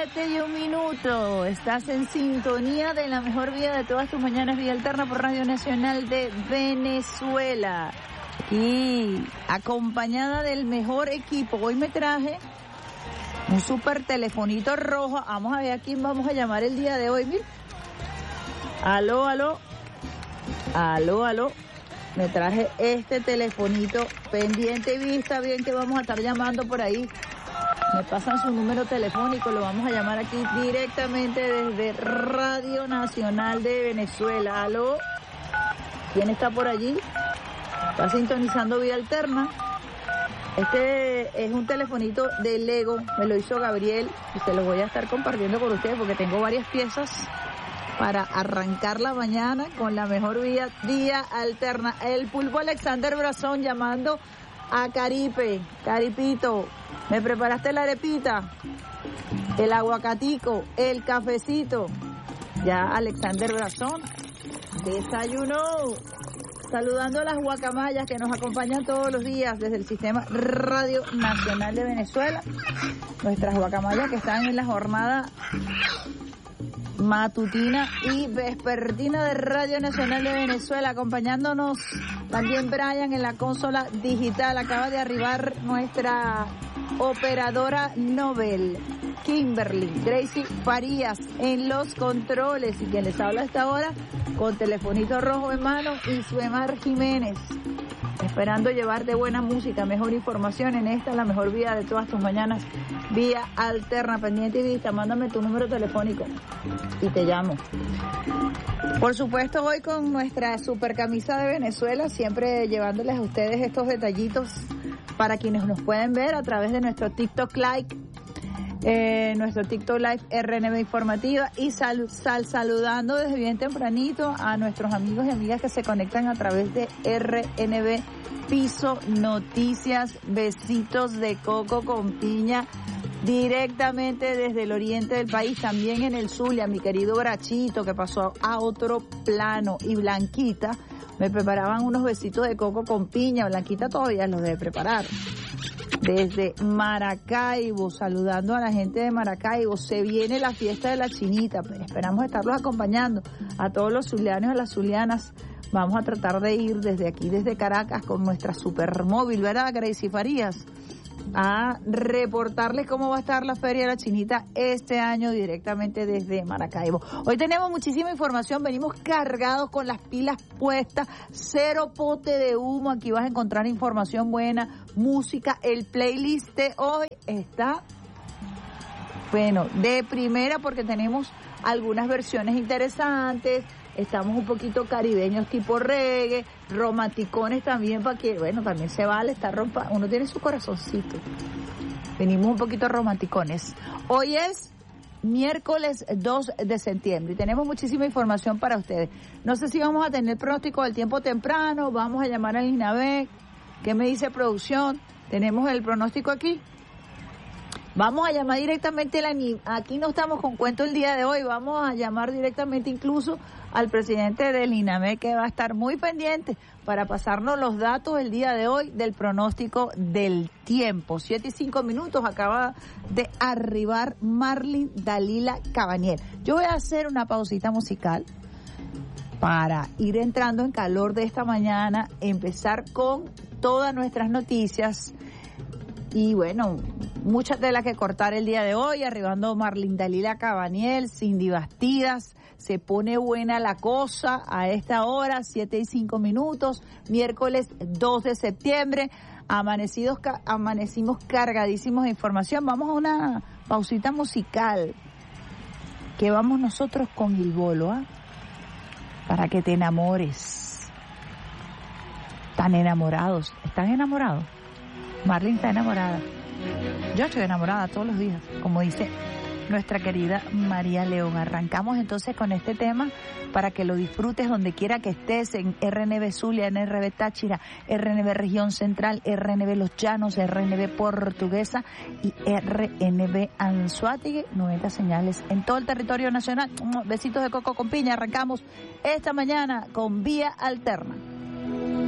7:01. Estás en sintonía de la mejor vida de todas tus mañanas, Vía Alterna por Radio Nacional de Venezuela. Y acompañada del mejor equipo. Hoy me traje un super telefonito rojo. Vamos a ver a quién vamos a llamar el día de hoy. Mira. Aló. Me traje este telefonito pendiente y vista bien que vamos a estar llamando por ahí. Me pasan su número telefónico, lo vamos a llamar aquí directamente desde Radio Nacional de Venezuela. Aló, ¿quién está por allí? Está sintonizando Vía Alterna. Este es un telefonito de Lego, me lo hizo Gabriel y se lo voy a estar compartiendo con ustedes porque tengo varias piezas para arrancar la mañana con la mejor vía alterna. El Pulpo Alexander Brazón llamando a Caripe. Caripito, ¿me preparaste la arepita? El aguacatico, el cafecito. Ya Alexander Brazón desayunó. Saludando a las guacamayas que nos acompañan todos los días desde el Sistema Radio Nacional de Venezuela. Nuestras guacamayas que están en la jornada matutina y vespertina de Radio Nacional de Venezuela, acompañándonos también Brian en la consola digital. Acaba de arribar nuestra operadora Nobel, Kimberly Gracie Farías en los controles, y quien les habla a esta hora con telefonito rojo en mano, y Suemar Jiménez, esperando llevarte buena música, mejor información en esta, la mejor vía de todas tus mañanas, Vía Alterna. Pendiente y vista, mándame tu número telefónico y te llamo. Por supuesto, hoy con nuestra super camisa de Venezuela, siempre llevándoles a ustedes estos detallitos para quienes nos pueden ver a través de nuestro TikTok Live, RNB Informativa, y saludando desde bien tempranito a nuestros amigos y amigas que se conectan a través de RNB Piso Noticias. Besitos de coco con piña directamente desde el oriente del país, también en el Zulia, mi querido Brachito que pasó a otro plano, y Blanquita, me preparaban unos besitos de coco con piña. Blanquita todavía los debe preparar. Desde Maracaibo, saludando a la gente de Maracaibo. Se viene la fiesta de la Chinita, pero esperamos estarlos acompañando a todos los zulianos y a las zulianas. Vamos a tratar de ir desde aquí, desde Caracas, con nuestra supermóvil, ¿verdad, Gracie Farías? A reportarles cómo va a estar la Feria de la Chinita este año directamente desde Maracaibo. Hoy tenemos muchísima información, venimos cargados con las pilas puestas, cero pote de humo. Aquí vas a encontrar información buena, música. El playlist de hoy está, bueno, de primera, porque tenemos algunas versiones interesantes. Estamos un poquito caribeños tipo reggae, romanticones también, para que, bueno, también se vale estar uno tiene su corazoncito. Venimos un poquito romanticones. Hoy es miércoles 2 de septiembre y tenemos muchísima información para ustedes. No sé si vamos a tener pronóstico del tiempo temprano, vamos a llamar al INAVEC. ¿Qué me dice producción? ¿Tenemos el pronóstico aquí? Vamos a llamar directamente aquí no estamos con cuento el día de hoy, vamos a llamar directamente incluso al presidente del INAME, que va a estar muy pendiente para pasarnos los datos el día de hoy del pronóstico del tiempo. 7:05, acaba de arribar Marlin Dalila Cabaniel. Yo voy a hacer una pausita musical para ir entrando en calor de esta mañana, empezar con todas nuestras noticias. Y bueno, mucha tela que cortar el día de hoy, arribando Marlin Dalila Cabaniel, Cindy Bastidas. Se pone buena la cosa a esta hora, 7:05, miércoles 2 de septiembre. Amanecimos cargadísimos de información. Vamos a una pausita musical, que vamos nosotros con el bolo, para que te enamores. Tan enamorados. ¿Están enamorados? Marlin está enamorada. Yo estoy enamorada todos los días, como dice nuestra querida María León. Arrancamos entonces con este tema para que lo disfrutes donde quiera que estés, en RNB Zulia, RNB Táchira, RNB Región Central, RNB Los Llanos, RNB Portuguesa y RNB Anzoátegui, 90 señales en todo el territorio nacional. Besitos de coco con piña. Arrancamos esta mañana con Vía Alterna.